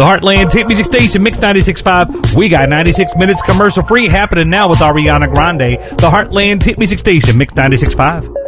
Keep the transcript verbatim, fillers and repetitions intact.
The Heartland Hit Music Station, Mix ninety-six point five. We got ninety-six minutes commercial free happening now with Ariana Grande. The Heartland Hit Music Station, Mix ninety-six point five.